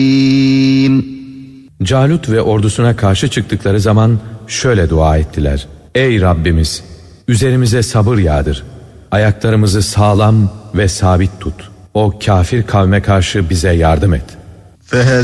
Calut ve ordusuna karşı çıktıkları zaman şöyle dua ettiler: Ey Rabbimiz, üzerimize sabır yağdır. Ayaklarımızı sağlam ve sabit tut. O kafir kavme karşı bize yardım et.